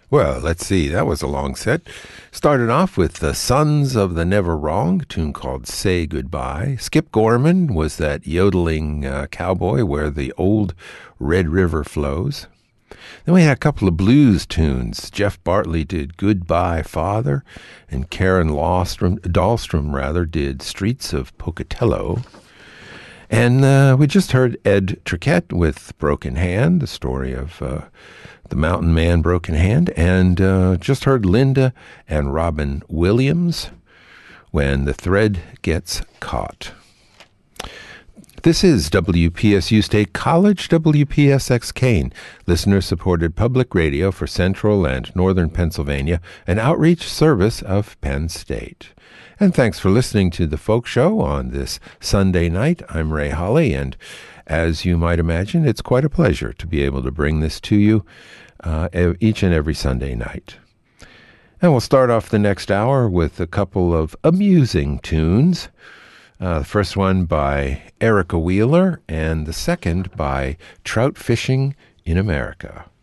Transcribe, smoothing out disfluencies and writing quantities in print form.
Well, let's see. That was a long set. Started off with the Sons of the Never Wrong, a tune called Say Goodbye. Skip Gorman was that yodeling cowboy where the old Red River flows. Then we had a couple of blues tunes. Jeff Bartley did Goodbye Father, and Karen Dahlstrom did Streets of Pocatello. And we just heard Ed Triquette with Broken Hand, the story of the mountain man Broken Hand, and just heard Linda and Robin Williams, When the Thread Gets Caught. This is WPSU State College, WPSX Kane, listener-supported public radio for Central and Northern Pennsylvania, an outreach service of Penn State. And thanks for listening to The Folk Show on this Sunday night. I'm Ray Holly, and as you might imagine, it's quite a pleasure to be able to bring this to you each and every Sunday night. And we'll start off the next hour with a couple of amusing tunes. The first one by Erica Wheeler, and the second by Trout Fishing in America.